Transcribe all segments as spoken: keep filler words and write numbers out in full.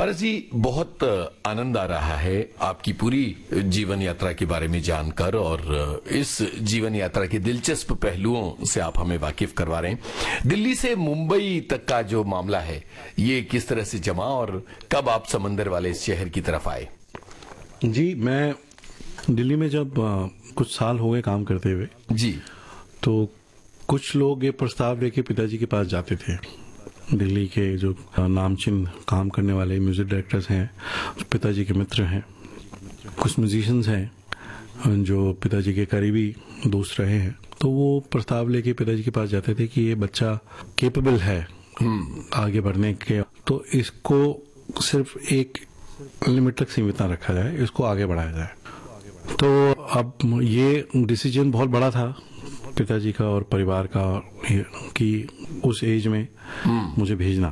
पारस जी, बहुत आनंद आ रहा है आपकी पूरी जीवन यात्रा के बारे में जानकर, और इस जीवन यात्रा के दिलचस्प पहलुओं से आप हमें वाकिफ करवा रहे हैं। दिल्ली से मुंबई तक का जो मामला है, ये किस तरह से जमा और कब आप समंदर वाले इस शहर की तरफ आए? जी, मैं दिल्ली में जब आ, कुछ साल हो गए काम करते हुए जी, तो कुछ लोग ये प्रस्ताव लेके पिताजी के पास जाते थे। दिल्ली के जो नामचीन काम करने वाले म्यूजिक डायरेक्टर्स हैं, पिताजी के मित्र हैं, कुछ म्यूजिशियंस हैं जो पिताजी के करीबी दोस्त रहे हैं, तो वो प्रस्ताव लेके पिताजी के पास जाते थे कि ये बच्चा केपेबल है आगे बढ़ने के, तो इसको सिर्फ एक लिमिट तक सीमित ना रखा जाए, इसको आगे बढ़ाया जाए। तो अब ये डिसीजन बहुत बड़ा था पिताजी का और परिवार का कि उस एज में मुझे भेजना।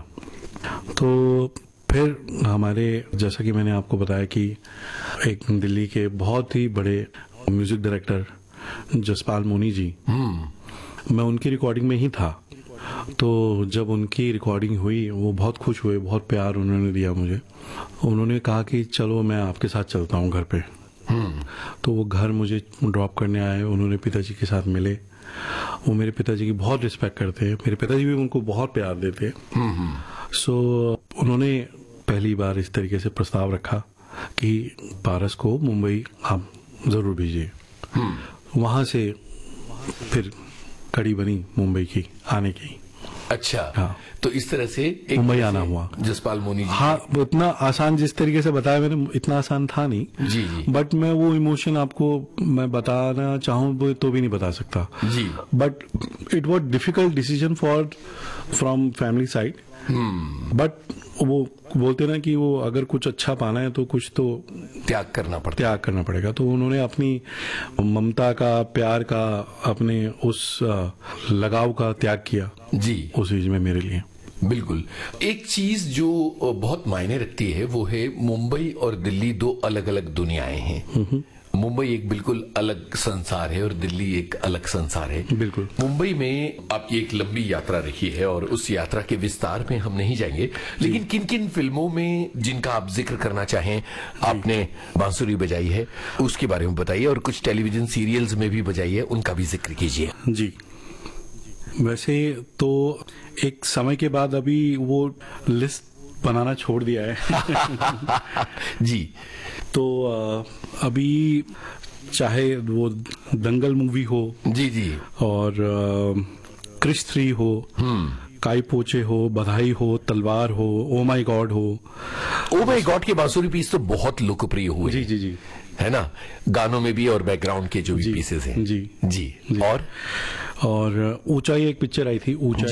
तो फिर हमारे, जैसा कि मैंने आपको बताया कि एक दिल्ली के बहुत ही बड़े म्यूजिक डायरेक्टर जसपाल मोनी जी, मैं उनकी रिकॉर्डिंग में ही था। तो जब उनकी रिकॉर्डिंग हुई, वो बहुत खुश हुए, बहुत प्यार उन्होंने दिया मुझे। उन्होंने कहा कि चलो मैं आपके साथ चलता हूँ घर पे। तो वो घर मुझे ड्रॉप करने आए, उन्होंने पिताजी के साथ मिले। वो मेरे पिताजी की बहुत रिस्पेक्ट करते हैं, मेरे पिताजी भी उनको बहुत प्यार देते हैं। सो उन्होंने पहली बार इस तरीके से प्रस्ताव रखा कि पारस को मुंबई आप जरूर भेजिए। वहां से फिर कड़ी बनी मुंबई की आने की। अच्छा, हाँ। तो इस तरह से मुंबई आना हुआ जसपाल मोनी जी। हाँ, उतना आसान जिस तरीके से बताया मैंने, इतना आसान था नहीं। जी जी। बट मैं वो इमोशन आपको मैं बताना चाहूँ तो भी नहीं बता सकता जी। But it was difficult decision for from family side. But वो बोलते ना कि वो अगर कुछ अच्छा पाना है तो कुछ तो त्याग करना पड़ता त्याग करना पड़ेगा। तो उन्होंने अपनी ममता का, प्यार का, अपने उस लगाव का त्याग किया जी उस एज में मेरे लिए। बिल्कुल। एक चीज जो बहुत मायने रखती है वो है मुंबई और दिल्ली दो अलग अलग दुनियाएं हैं। मुंबई एक बिल्कुल अलग संसार है और दिल्ली एक अलग संसार है। बिल्कुल। मुंबई में आपकी एक लंबी यात्रा रही है और उस यात्रा के विस्तार में हम नहीं जाएंगे, लेकिन किन किन फिल्मों में जिनका आप जिक्र करना चाहें, आपने बांसुरी बजाई है, उसके बारे में बताइए, और कुछ टेलीविजन सीरियल्स में भी बजाई है, उनका भी जिक्र कीजिए। जी, वैसे तो एक समय के बाद अभी वो लिस्ट बनाना छोड़ दिया है। जी। तो अभी चाहे वो दंगल मूवी हो, जी जी, और क्रिश थ्री हो, काई पोचे हो, बधाई हो, तलवार हो, ओ माई गॉड हो। ओ माई गॉड के बांसुरी पीस तो बहुत लोकप्रिय हुए। जी जी जी, है ना, गानों में भी और बैकग्राउंड के जो भी पीसेस हैं। जी जी, जी। और और ऊंचाई एक पिक्चर आई थी, ऊंचाई